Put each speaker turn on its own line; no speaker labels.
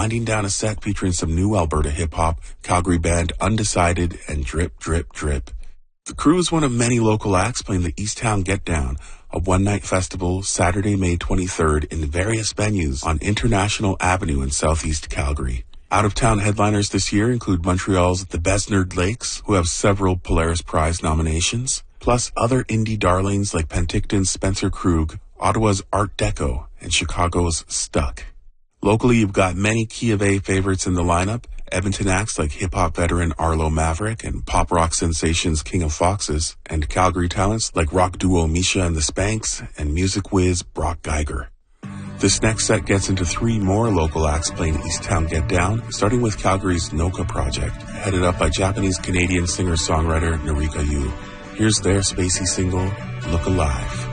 winding down a set featuring some new Alberta hip-hop, Calgary band Undecided, and Drip Drip Drip. The crew is one of many local acts playing the Easttown Get Down, a one-night festival Saturday, May 23rd in various venues on International Avenue in southeast Calgary. Out-of-town headliners this year include Montreal's The Besnard Lakes, who have several Polaris Prize nominations, plus other indie darlings like Penticton's Spencer Krug, Ottawa's Art Deco, and Chicago's Stuck. Locally, you've got many Key of A favorites in the lineup, Edmonton acts like hip-hop veteran Arlo Maverick and pop-rock sensations King of Foxes, and Calgary talents like rock duo Misha and the Spanks and music whiz Brock Geiger. This next set gets into 3 more local acts playing Easttown Get Down, starting with Calgary's Noka Project, headed up by Japanese-Canadian singer-songwriter Narika Yu. Here's their spacey single, Look Alive.